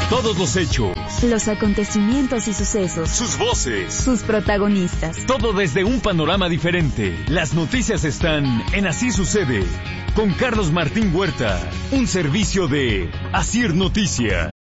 Todos los hechos, los acontecimientos y sucesos, sus voces, sus protagonistas. Todo desde un panorama diferente. Las noticias están en Así Sucede, con Carlos Martín Huerta. Un servicio de Asir Noticia.